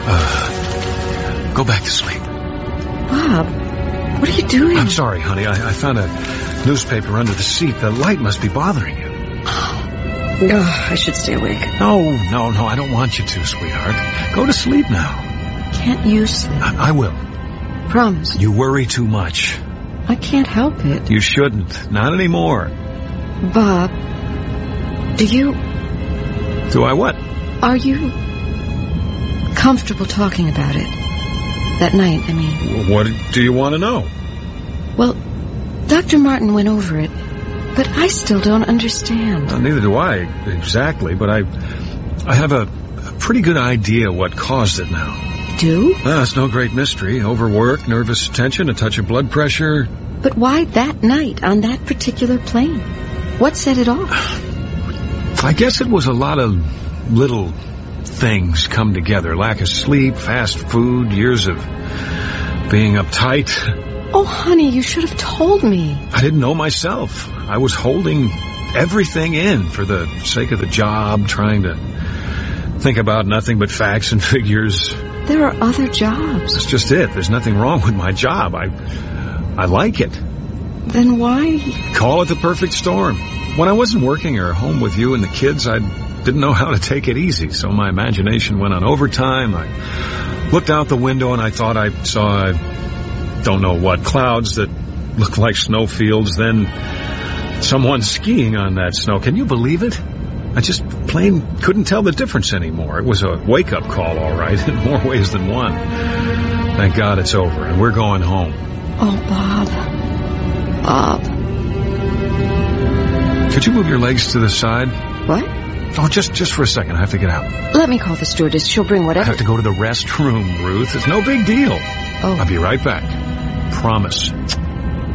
Go back to sleep. Bob, what are you doing? I'm sorry, honey. I found a newspaper under the seat. The light must be bothering you. Oh, I should stay awake. No. I don't want you to, sweetheart. Go to sleep now. Can't you sleep? I will. Promise. You worry too much. I can't help it. You shouldn't. Not anymore. Bob, do I what? Are you comfortable talking about it? That night, I mean. What do you want to know? Well, Dr. Martin went over it, but I still don't understand. Well, neither do I, exactly, but I have a pretty good idea what caused it now. Do? It's no great mystery. Overwork, nervous tension, a touch of blood pressure. But why that night on that particular plane? What set it off? I guess it was a lot of little things come together. Lack of sleep, fast food, years of being uptight. Oh, honey, you should have told me. I didn't know myself. I was holding everything in for the sake of the job, trying to think about nothing but facts and figures. There are other jobs. That's just it. There's nothing wrong with my job. I like it. Then why? Call it the perfect storm. When I wasn't working or home with you and the kids, I didn't know how to take it easy, so my imagination went on overtime. I looked out the window and I thought I saw, I don't know what, clouds that looked like snowfields, then someone skiing on that snow. Can you believe it? I just plain couldn't tell the difference anymore. It was a wake-up call, all right, in more ways than one. Thank God it's over, and we're going home. Oh, Bob. Could you move your legs to the side? What? Oh, just for a second. I have to get out. Let me call the stewardess. She'll bring whatever. I have to go to the restroom, Ruth. It's no big deal. Oh. I'll be right back. Promise.